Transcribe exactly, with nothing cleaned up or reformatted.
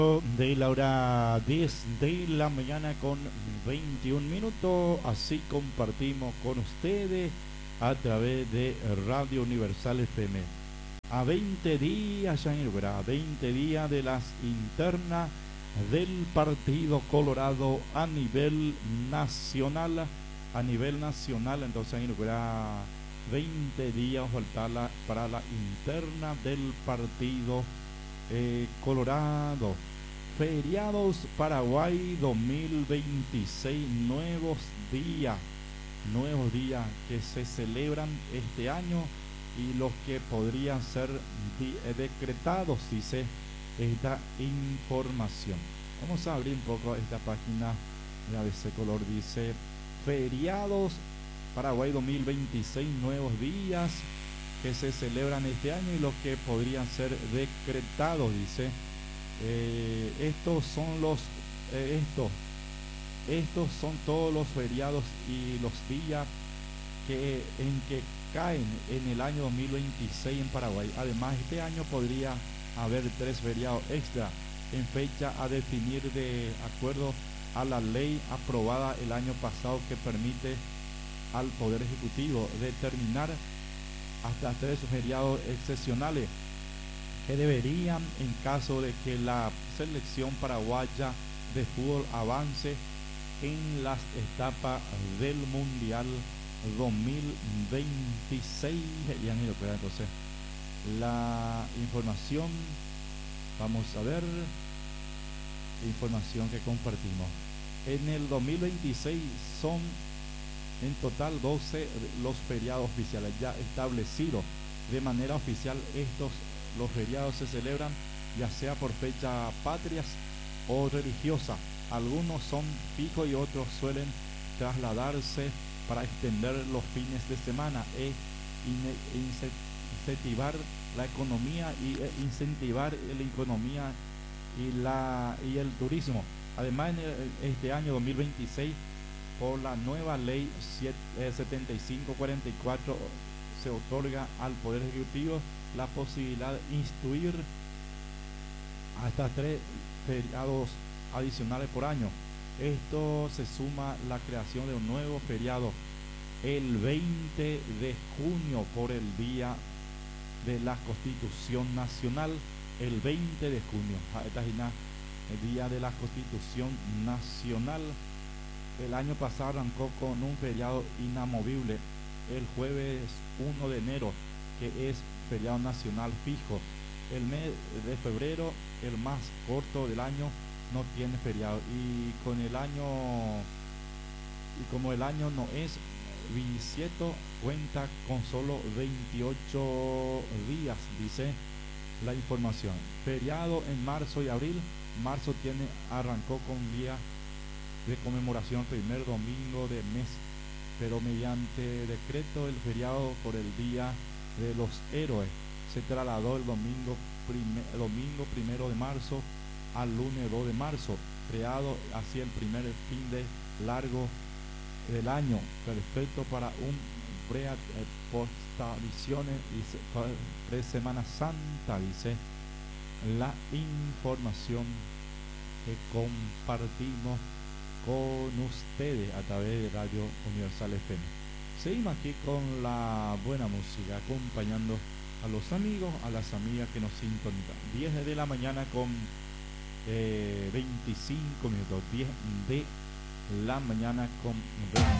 De la hora diez de la mañana con veintiún minutos, así compartimos con ustedes a través de Radio Universal F M. A veinte días, ya a veinte días de las internas del Partido Colorado a nivel nacional, a nivel nacional, entonces inaugurará veinte días faltará para la interna del Partido eh, Colorado. Feriados Paraguay dos mil veintiséis, nuevos días, nuevos días que se celebran este año y los que podrían ser decretados, dice esta información. Vamos a abrir un poco esta página de A B C Color. Dice Feriados Paraguay dos mil veintiséis, nuevos días que se celebran este año y los que podrían ser decretados, dice. Eh, estos son los eh, estos estos son todos los feriados y los días que en que caen en el año dos mil veintiséis en Paraguay. Además, este año podría haber tres feriados extra en fecha a definir de acuerdo a la ley aprobada el año pasado que permite al Poder Ejecutivo determinar hasta tres feriados excepcionales que deberían, en caso de que la selección paraguaya de fútbol avance en las etapas del Mundial dos mil veintiséis. Entonces, la información, vamos a ver, información que compartimos. En el dos mil veintiséis son en total doce los feriados oficiales ya establecidos de manera oficial. Estos los feriados se celebran ya sea por fecha patrias o religiosas. Algunos son fijos y otros suelen trasladarse para extender los fines de semana e incentivar la economía y e incentivar la economía y la y el turismo. Además, en el, este año dos mil veintiséis, por la nueva ley setenta y cinco cuarenta y cuatro, se otorga al Poder Ejecutivo la posibilidad de instituir hasta tres feriados adicionales por año. Esto se suma la creación de un nuevo feriado el veinte de junio por el Día de la Constitución Nacional. El veinte de junio, el Día de la Constitución Nacional. El año pasado arrancó con un feriado inamovible el jueves uno de enero, que es feriado nacional fijo. El mes de febrero, el más corto del año, no tiene feriado, y con el año y como el año no es bisiesto, cuenta con solo veintiocho días, dice la información. Feriado en marzo y abril. Marzo tiene arrancó con día de conmemoración primer domingo de mes, pero mediante decreto el feriado por el Día de los Héroes se trasladó el domingo, prime, domingo primero de marzo al lunes dos de marzo, creado así el primer fin de largo del año, perfecto para un pre eh, postaliciones y pre Semana Santa, dice la información que compartimos con ustedes a través de Radio Universal F M. Seguimos aquí con la buena música, acompañando a los amigos, a las amigas que nos sintonizan. diez de la mañana con eh, veinticinco minutos, diez de la mañana con veinticinco